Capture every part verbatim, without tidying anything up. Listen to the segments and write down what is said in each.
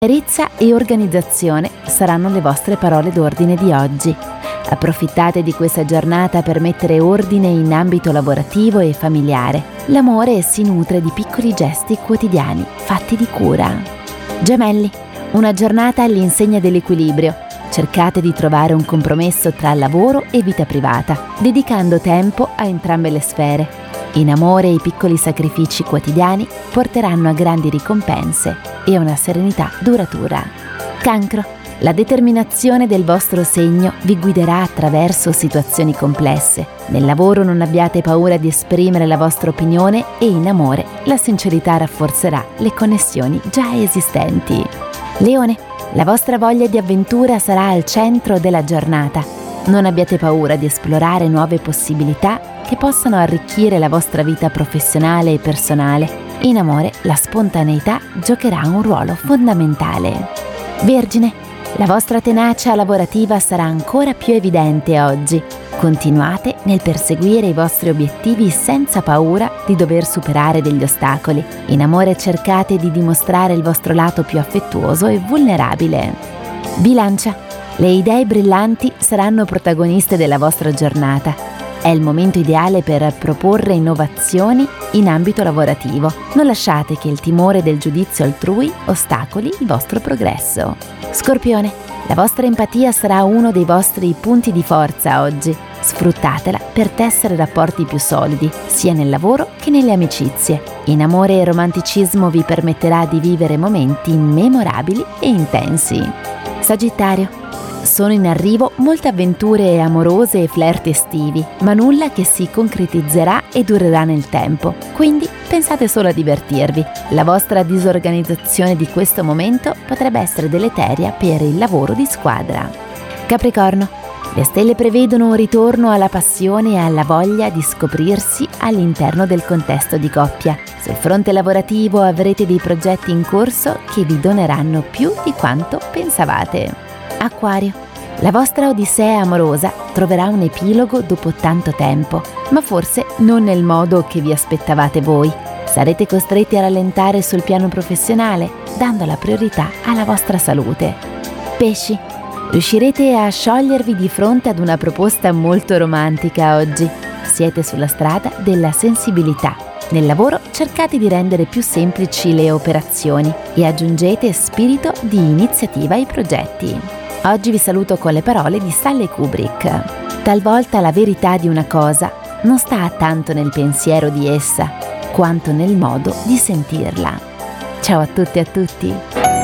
Chiarezza e organizzazione saranno le vostre parole d'ordine di oggi. Approfittate di questa giornata per mettere ordine in ambito lavorativo e familiare. L'amore si nutre di piccoli gesti quotidiani, fatti di cura. Gemelli, una giornata all'insegna dell'equilibrio. Cercate di trovare un compromesso tra lavoro e vita privata, dedicando tempo a entrambe le sfere. In amore i piccoli sacrifici quotidiani porteranno a grandi ricompense e a una serenità duratura. Cancro, la determinazione del vostro segno vi guiderà attraverso situazioni complesse. Nel lavoro non abbiate paura di esprimere la vostra opinione e in amore la sincerità rafforzerà le connessioni già esistenti. Leone, la vostra voglia di avventura sarà al centro della giornata. Non abbiate paura di esplorare nuove possibilità che possano arricchire la vostra vita professionale e personale. In amore, la spontaneità giocherà un ruolo fondamentale. Vergine, la vostra tenacia lavorativa sarà ancora più evidente oggi. Continuate nel perseguire i vostri obiettivi senza paura di dover superare degli ostacoli. In amore cercate di dimostrare il vostro lato più affettuoso e vulnerabile. Bilancia, le idee brillanti saranno protagoniste della vostra giornata. È il momento ideale per proporre innovazioni in ambito lavorativo. Non lasciate che il timore del giudizio altrui ostacoli il vostro progresso. Scorpione, la vostra empatia sarà uno dei vostri punti di forza oggi. Sfruttatela per tessere rapporti più solidi, sia nel lavoro che nelle amicizie. In amore e romanticismo vi permetterà di vivere momenti memorabili e intensi. Sagittario, sono in arrivo molte avventure amorose e flirt estivi, ma nulla che si concretizzerà e durerà nel tempo. Quindi pensate solo a divertirvi. La vostra disorganizzazione di questo momento potrebbe essere deleteria per il lavoro di squadra. Capricorno, le stelle prevedono un ritorno alla passione e alla voglia di scoprirsi all'interno del contesto di coppia. Sul fronte lavorativo avrete dei progetti in corso che vi doneranno più di quanto pensavate. Acquario, la vostra odissea amorosa troverà un epilogo dopo tanto tempo, ma forse non nel modo che vi aspettavate voi. Sarete costretti a rallentare sul piano professionale, dando la priorità alla vostra salute. Pesci, riuscirete a sciogliervi di fronte ad una proposta molto romantica oggi. Siete sulla strada della sensibilità. Nel lavoro cercate di rendere più semplici le operazioni e aggiungete spirito di iniziativa ai progetti. Oggi vi saluto con le parole di Stanley Kubrick. Talvolta la verità di una cosa non sta tanto nel pensiero di essa, quanto nel modo di sentirla. Ciao a tutti e a tutti.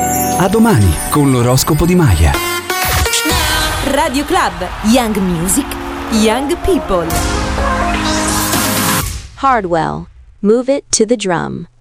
A domani con l'oroscopo di Maya. Radio Club, Young Music, Young People. Hardwell, move it to the drum.